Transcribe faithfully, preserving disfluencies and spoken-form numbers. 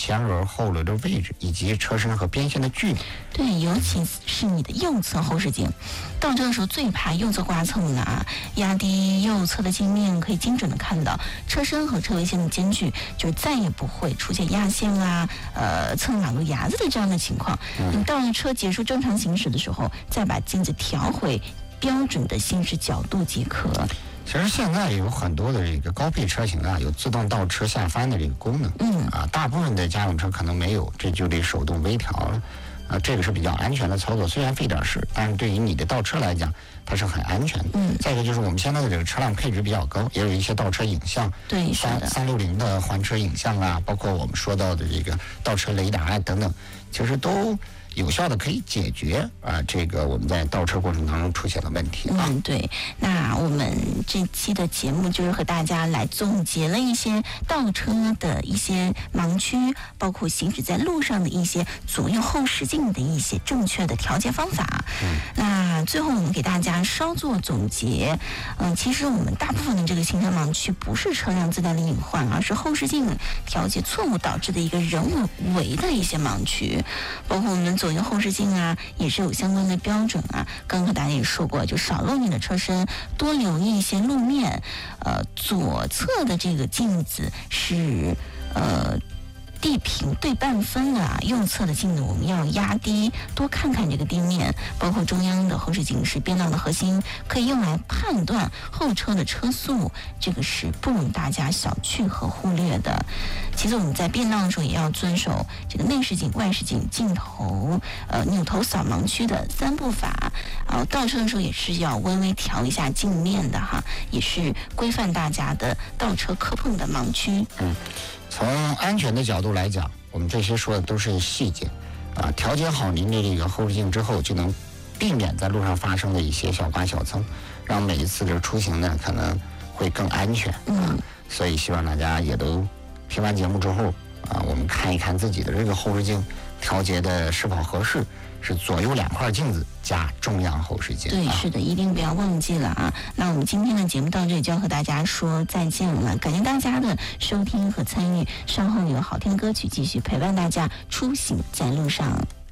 前轮、后轮的位置，以及车身和边线的距离。 对，尤其是你的右侧后视镜，倒车的时候最怕右侧刮蹭的啊，压低右侧的镜面，可以精准的看到车身和车尾线的间距，就再也不会出现压线啊、呃蹭马路牙子的这样的情况。你到了车结束正常行驶的时候，再把镜子调回标准的行驶角度即可。 其实现在有很多的这个高配车型啊，有自动倒车下翻的这个功能。 嗯啊，大部分的家用车可能没有，这就得手动微调了。啊，这个是比较安全的操作，虽然费点事，但是对于你的倒车来讲，它是很安全的。 嗯。 再一个就是我们现在的这个车辆配置比较高，也有一些倒车影像， 对，是的。 三三六零的环车影像啊，包括我们说到的这个倒车雷达啊等等，其实都有效的可以解决啊这个我们在倒车过程当中出现的问题啊。 嗯，对。那我们这期的节目就是和大家来总结了一些倒车的一些盲区，包括行驶在路上的一些左右后视镜的一些正确的调节方法。 嗯。 那最后我们给大家稍作总结。嗯，其实我们大部分的这个行车盲区不是车辆自带的隐患，而是后视镜调节错误导致的一个人为的一些盲区，包括我们左右后视镜啊，也是有相关的标准啊。刚刚和大家也说过，就少露你的车身，多留意一些路面。呃，左侧的这个镜子是呃地平对半分的啊，右侧的镜子我们要压低，多看看这个地面，包括中央的后视镜是变道的核心，可以用来判断后车的车速，这个是不容大家小觑和忽略的。其实我们在变道的时候也要遵守这个内视镜、外视镜、镜头、呃扭头扫盲区的三步法。然后倒车的时候也是要微微调一下镜面的哈，也是规范大家的倒车磕碰的盲区。 嗯。从安全的角度来讲，我们这些说的都是细节，啊，调节好您的这个后视镜之后，就能避免在路上发生的一些小刮小蹭，让每一次的出行呢可能会更安全。 嗯， 所以希望大家也都听完节目之后啊，我们看一看自己的这个后视镜调节的是否合适，是左右两块镜子加中央后视镜。 对，是的，一定不要忘记了啊！那我们今天的节目到这里就要和大家说再见了，感谢大家的收听和参与，稍后有好听的歌曲继续陪伴大家出行在路上。